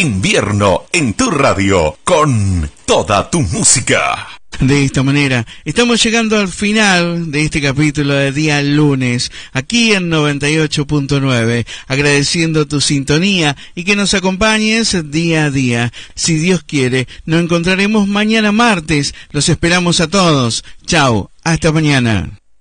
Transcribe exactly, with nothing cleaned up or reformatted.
invierno en tu radio con toda tu música. De esta manera, estamos llegando al final de este capítulo de día lunes, aquí en noventa y ocho punto nueve, agradeciendo tu sintonía y que nos acompañes día a día. Si Dios quiere, nos encontraremos mañana martes. Los esperamos a todos. Chau, hasta mañana.